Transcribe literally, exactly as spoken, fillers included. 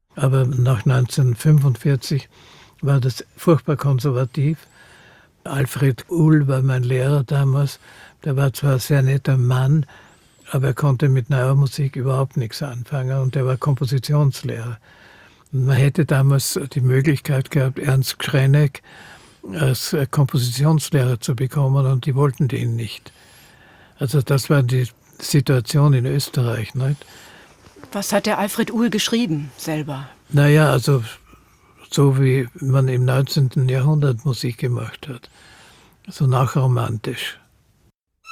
Aber nach neunzehnhundertfünfundvierzig war das furchtbar konservativ. Alfred Uhl war mein Lehrer damals. Der war zwar ein sehr netter Mann, aber er konnte mit neuer Musik überhaupt nichts anfangen und er war Kompositionslehrer. Und man hätte damals die Möglichkeit gehabt, Ernst Krenek als Kompositionslehrer zu bekommen und die wollten den nicht. Also das war die Situation in Österreich. Nicht? Was hat der Alfred Uhl geschrieben selber? Naja, also so wie man im neunzehnten Jahrhundert Musik gemacht hat. So nachromantisch.